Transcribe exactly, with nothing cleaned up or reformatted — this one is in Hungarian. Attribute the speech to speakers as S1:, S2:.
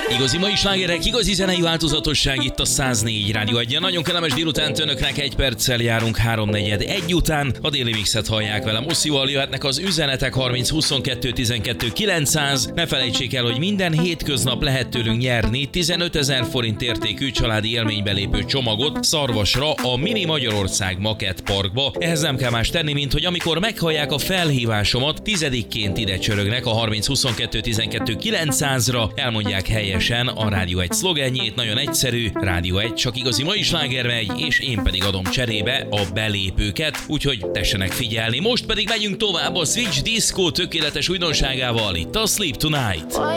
S1: Igazi mai slágerek, igazi zenei változatosság itt a száz négy Rádió egyen. Nagyon kellemes délutánt önöknek, egy perccel járunk háromnegyed egy után. A déli mixet hallják velem Osszival, jöhetnek az üzenetek harminc huszonkettő tizenkettő kilencszáz. Ne felejtsék el, hogy minden hétköznap lehet tőlünk nyerni tizenötezer forint értékű családi élménybelépő csomagot Szarvasra, a Mini Magyarország Makett Parkba. Ehhez nem kell más tenni, mint hogy amikor meghallják a felhívásomat, tizedikként ide csörögnek a harminc huszonkettő tizenkettő kilencszázra, elmondják helyesen a Rádió egy szlogenjét, nagyon egyszerű, Rádió egy csak igazi mai sláger megy, és én pedig adom cserébe a belépőket, úgyhogy tessenek figyelni. Most pedig megyünk tovább a Switch Disco tökéletes újdonságával, itt a Sleep Tonight.